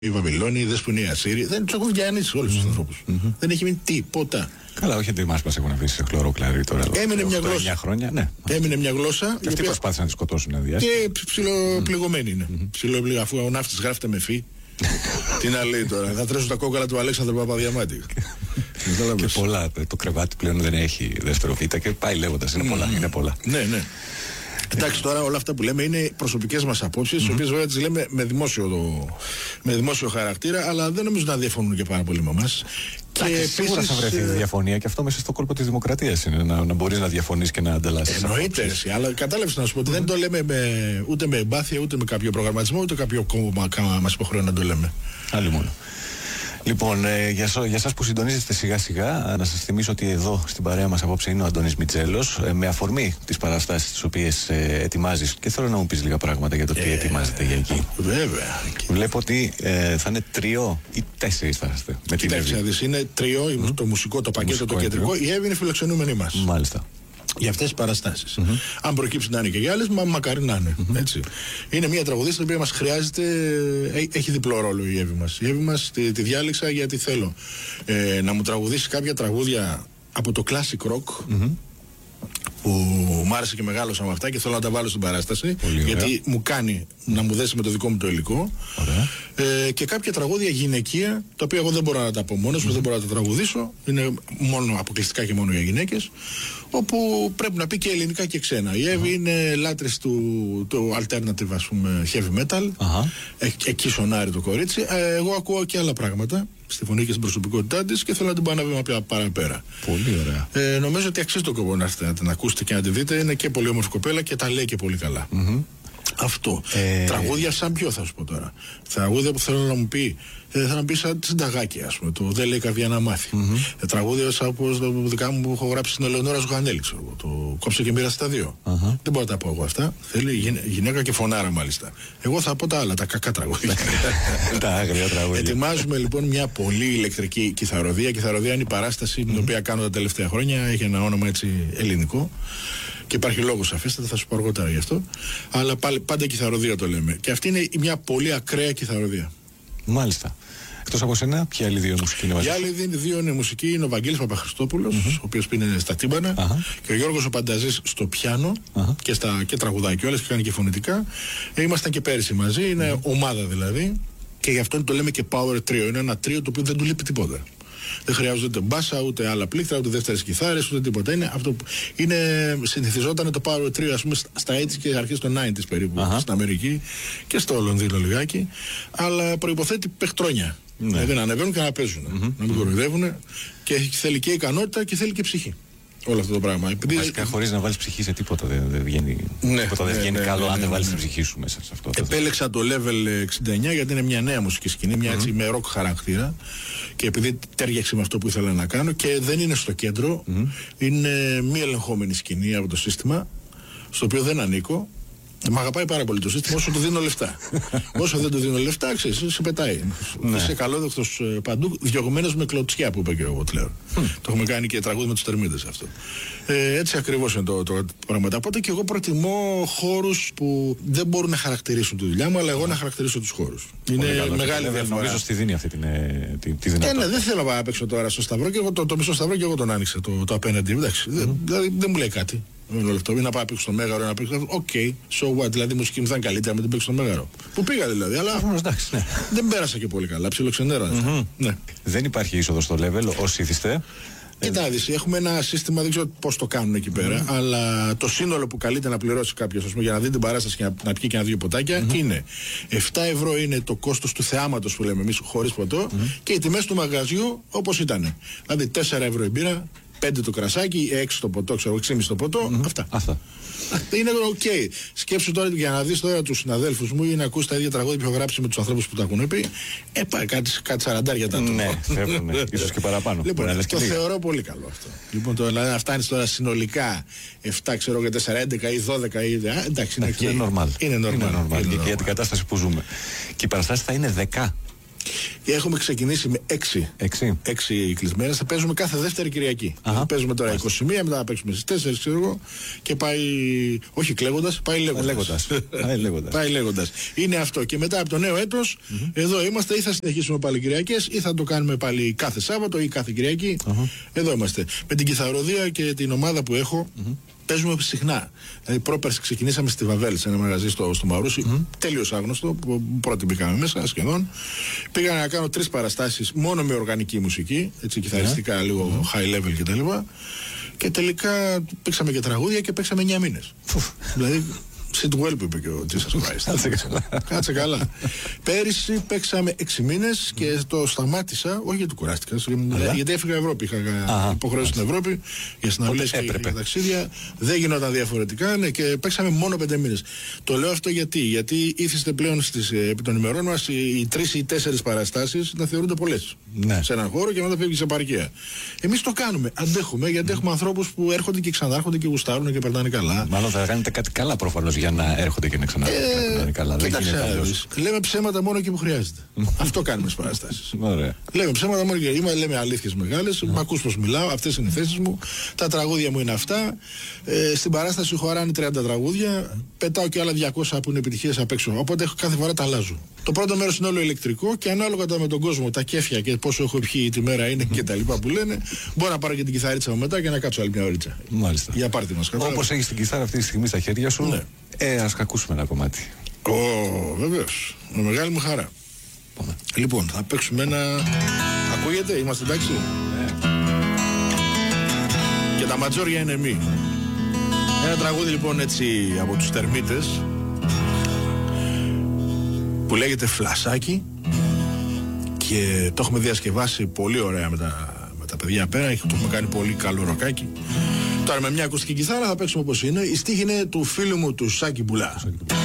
η Βαβυλώνη, η Δεσποινή, η Ασσύρη. Δεν του έχουν διανύσει όλου του ανθρώπου. Δεν έχει μείνει τίποτα. Καλά, όχι ότι μας έχουν αφήσει σε χλωροκλάρι τώρα. Έμεινε μια γλώσσα. Χρόνια, ναι. Έμεινε μια γλώσσα. Και αυτοί προσπάθησαν να τη σκοτώσουν ένα διάστημα. Και ψιλοπληγωμένοι είναι. Ψιλοπληγωμένοι, αφού ο ναύτης γράφεται με φύ. Τι να λέει τώρα, θα τρέσουν τα κόκκαλα του Αλέξανδρου Παπαδιαμάντη. Και πολλά. Το κρεβάτι πλέον δεν έχει δεύτερο βήτα και πάει λέγοντας. Είναι πολλά. Ναι. Εντάξει, τώρα όλα αυτά που λέμε είναι προσωπικές μας απόψεις, τις οποίες βέβαια τις λέμε με δημόσιο χαρακτήρα, αλλά δεν νομίζω να διαφωνούν και πάρα πολύ με εμάς. Και σίγουρα θα βρεθεί διαφωνία και αυτό μέσα στο κόλπο της δημοκρατίας είναι να μπορείς να διαφωνείς και να ανταλλάσσεις. Εννοείται, αλλά κατάλαβες να σου πω ότι δεν το λέμε ούτε με εμπάθεια, ούτε με κάποιο προγραμματισμό, ούτε κάποιο κόμμα μας υποχρεώνει να το λέμε. Άλλη μόνο. Λοιπόν, για εσάς που συντονίζεστε σιγά σιγά, να σας θυμίσω ότι εδώ στην παρέα μας απόψε είναι ο Αντώνης Μιτζέλος, με αφορμή τις παραστάσεις τις οποίες ετοιμάζεις, και θέλω να μου πεις λίγα πράγματα για το τι ετοιμάζετε για εκεί. Βέβαια. Βλέπω ότι θα είναι 3 ή 4 θα είστε. Κοιτάξτε να δεις, είναι 3 το μουσικό, το πακέτο, το κεντρικό. Η Εύη είναι φιλοξενούμενη μας. Μάλιστα. Για αυτές τις παραστάσεις. Αν προκύψει να είναι και για άλλες, μακάρι να είναι. Έτσι. Είναι μια τραγουδίστρια η οποία μας χρειάζεται, έχει διπλό ρόλο η Εύη μας. Η Εύη μας τη διάλεξα γιατί θέλω να μου τραγουδήσει κάποια τραγούδια από το classic rock. Που μου άρεσε και μεγάλωσα με αυτά και θέλω να τα βάλω στην παράσταση. Γιατί μου κάνει να μου δέσει με το δικό μου το υλικό. Και κάποια τραγούδια γυναικεία, τα οποία εγώ δεν μπορώ να τα πω μόνος μου, δεν μπορώ να τα τραγουδήσω. Είναι μόνο, αποκλειστικά και μόνο για γυναίκες. Όπου πρέπει να πει και ελληνικά και ξένα. Η Εύη είναι λάτρης του alternative, ας πούμε, heavy metal. Εκεί σονάρει το κορίτσι. Εγώ ακούω και άλλα πράγματα στη φωνή και στην προσωπικότητά της και θέλω να την πάω ένα βήμα παραπέρα. Πολύ ωραία. Νομίζω ότι αξίζει τον κόπο να την ακούσετε και να τη δείτε. Είναι και πολύ όμορφη κοπέλα και τα λέει και πολύ καλά. Αυτό. Τραγούδια σαν ποιο θα σου πω τώρα. Τραγούδια που θέλω να μου πει. Θα να πει σαν συνταγάκι, ας πούμε. Το Δεν λέει καβιά να μάθει. Τραγούδια σαν όπως το δικά μου που έχω γράψει στην Ελεονόρα Ζουγανέλη. Το Κόψε και μοίρασε τα 2. Δεν μπορώ να τα πω εγώ αυτά. Θέλει γυναίκα και φωνάρα μάλιστα. Εγώ θα πω τα άλλα, τα κακά τραγούδια. Τα άγρια τραγούδια. Ετοιμάζουμε λοιπόν μια πολύ ηλεκτρική κιθαροδία. Η κιθαροδία είναι η παράσταση την οποία κάνω τα τελευταία χρόνια. Έχει ένα όνομα έτσι ελληνικό. Και υπάρχει λόγος σαφέστατα, θα σου πω αργότερα γι' αυτό. Αλλά πάντα κιθαροδία το λέμε. Και αυτή είναι μια πολύ ακραία κιθαροδία. Μάλιστα. Εκτός από σένα, ποια άλλη 2 μουσική είναι μαζί? Οι άλλοι 2 είναι μουσική, είναι ο Βαγγέλης Παπαχριστόπουλος, ο οποίος είναι στα τύμπανα, και ο Γιώργος ο Πανταζής στο πιάνο και τραγουδάει και όλες και κάνει και φωνητικά. Ήμασταν και πέρυσι μαζί, είναι ομάδα δηλαδή. Και γι' αυτό το λέμε και Power Trio. Είναι ένα τρίο το οποίο δεν του λείπει τίποτα. Δεν χρειάζεται ούτε μπάσα, ούτε άλλα πλήκτρα, ούτε δεύτερες κιθάρες, ούτε τίποτα. Συνηθιζόταν το Power Trio, ας πούμε, στα 80's και αρχές των 90's περίπου, στην Αμερική και στο Λονδίνο λιγάκι. Αλλά προϋποθέτει παιχτρόνια. Δηλαδή να ανεβαίνουν και να παίζουν. Να μην κοροϊδεύουν. Και θέλει και ικανότητα και θέλει και ψυχή. Όλο αυτό το πράγμα. Βασικά, χωρίς να βάλεις ψυχή σε τίποτα δεν βγαίνει, καλό αν δεν βάλεις την ψυχή σου μέσα σε αυτό. Επέλεξα το level 69 γιατί είναι μια νέα μουσική σκηνή, μια έτσι με rock χαρακτήρα. Και επειδή τέριαξε με αυτό που ήθελα να κάνω και δεν είναι στο κέντρο, είναι μη ελεγχόμενη σκηνή από το σύστημα, στο οποίο δεν ανήκω. Μ' αγαπάει πάρα πολύ το σύστημα όσο του δίνω λεφτά. Όσο δεν του δίνω λεφτά, ξέρεις, σε πετάει. Είσαι καλόδοκτος παντού, διωγμένος με κλωτσιά που είπα και εγώ πλέον. Το έχουμε κάνει και τραγούδι με τους Τερμίδες αυτό. Έτσι ακριβώς είναι το πράγμα. Οπότε και εγώ προτιμώ χώρους που δεν μπορούν να χαρακτηρίσουν τη δουλειά μου, αλλά εγώ να χαρακτηρίσω τους χώρους. Είναι μεγάλη διαφορά. Νομίζω στη δίνει αυτή τη δυνατότητα. Δεν θέλω να παίξω τώρα στο Σταυρό και εγώ το μισό Σταυρό και εγώ τον άνοιξα το απέναντι. Δηλαδή δεν μου λέει κάτι. Ή να πάω να παίξω στο Μέγαρο, να παίξω. So what, δηλαδή η μουσική μου θα είναι καλύτερα με την παίξω στο Μέγαρο. Που πήγα δηλαδή, αλλά δεν πέρασα και πολύ καλά. Ψιλοξενέρα. Δεν υπάρχει είσοδο στο level, όσοι ήθιστε. Κοίτα, έχουμε ένα σύστημα, δεν ξέρω πώς το κάνουν εκεί πέρα, αλλά το σύνολο που καλείται να πληρώσει κάποιος για να δει την παράσταση και να πιει και ένα 2 ποτάκια είναι 7 ευρώ είναι το κόστος του θεάματος που λέμε εμείς, χωρίς ποτό, και οι τιμές του μαγαζιού όπως ήταν. Δηλαδή 4 ευρώ η μπύρα, 5 το κρασάκι, 6 το ποτό, ξέρω, 6,5 το ποτό. Αυτά. Είναι ok. Σκέψου τώρα για να δεις τώρα τους συναδέλφους μου ή να ακούσει τα ίδια τραγούδια που έχω γράψει με τους ανθρώπους που τα έχουν πει. Κάτι 40 τα ναι, φεύγουν. Ίσως και παραπάνω. Λοιπόν, το θεωρώ πολύ καλό αυτό. Λοιπόν, δηλαδή να φτάνεις τώρα συνολικά 7, ξέρω, για 4, 11 ή 12 ή. Εντάξει, είναι normal. Είναι normal. Και για την κατάσταση που ζούμε. Και η παραστάση θα είναι 10. Και έχουμε ξεκινήσει με 6 κλεισμένες. Θα παίζουμε κάθε δεύτερη Κυριακή. Παίζουμε τώρα 21, μετά θα παίξουμε στις 4, ξέρω εγώ. Και πάει, όχι κλαίγοντας, πάει λέγοντας. Πάει λέγοντας. Είναι αυτό. Και μετά από το νέο έτος, εδώ είμαστε, ή θα συνεχίσουμε πάλι Κυριακές, ή θα το κάνουμε πάλι κάθε Σάββατο ή κάθε Κυριακή. Εδώ είμαστε. Με την κιθαροδία και την ομάδα που έχω. Παίζουμε συχνά. Δηλαδή, πρόπερση ξεκινήσαμε στη Βαβέλ, σε ένα μαγαζί στο Μαρούσι, τελείως άγνωστο, που πρώτη μπήκαμε μέσα σχεδόν. Πήγα να κάνω 3 παραστάσεις μόνο με οργανική μουσική, έτσι κιθαριστικά, λίγο high level κτλ. Και τελικά παίξαμε και τραγούδια και παίξαμε 9 μήνες. Δηλαδή, sit well που είπε και ο Jesus Christ. Κάτσε καλά. Πέρυσι παίξαμε 6 μήνες και το σταμάτησα, όχι γιατί κουράστηκα, γιατί έφυγα Ευρώπη. Είχα υποχρέωση στην Ευρώπη για συναυλίες και για ταξίδια. Δεν γινόταν διαφορετικά, ναι, και παίξαμε μόνο 5 μήνες. Το λέω αυτό γιατί ήθιστε πλέον επί των ημερών μας οι 3 ή 4 παραστάσεις να θεωρούνται πολλές. Ναι. Σε έναν χώρο και μετά φεύγει σε επαρχία. Εμείς το κάνουμε. Αντέχουμε, γιατί έχουμε ανθρώπους που έρχονται και ξανάρχονται και γουστάρουν και περνάνε καλά. Μάλλον θα κάνετε κάτι καλά προφανώς για να έρχονται και να ξανάρχονται καλά. Λέμε ψέματα μόνο εκεί που χρειάζεται. Αυτό κάνουμε στις παραστάσεις. Λέμε ψέματα μόνο εκεί. Λέμε αλήθειες μεγάλες. Μ' ακούς πως μιλάω, αυτές είναι οι θέσεις μου. Τα τραγούδια μου είναι αυτά. Στην παράσταση χωράνε 30 τραγούδια. Πετάω και άλλα 200 που είναι επιτυχίες απ' έξω. Οπότε κάθε φορά τα αλλάζω. Το πρώτο μέρος είναι όλο ηλεκτρικό και ανάλογα με τον κόσμο, τα κέφια και πόσο έχω πιει τη μέρα είναι και τα λοιπά που λένε, μπορώ να πάρω και την κιθαρίτσα μου μετά και να κάτσω άλλη μια ωρίτσα. Μάλιστα. Για πάρτι μας. Όπως έχεις την κιθάρα αυτή τη στιγμή στα χέρια σου, ναι. Ας ακούσουμε ένα κομμάτι. Βεβαίως. Με μεγάλη μου χαρά. Λοιπόν, θα παίξουμε ένα. Ακούγεται, είμαστε εντάξει? Και τα ματζόρια είναι μη. Ένα τραγούδι λοιπόν έτσι από τους Τερμίτες που λέγεται Φλασάκι και το έχουμε διασκευάσει πολύ ωραία με τα παιδιά πέρα. Το έχουμε κάνει πολύ καλό ροκάκι. Τώρα με μια ακουστική κιθάρα θα παίξουμε όπως είναι. Η στίχη είναι του φίλου μου του Σάκη Μπουλά.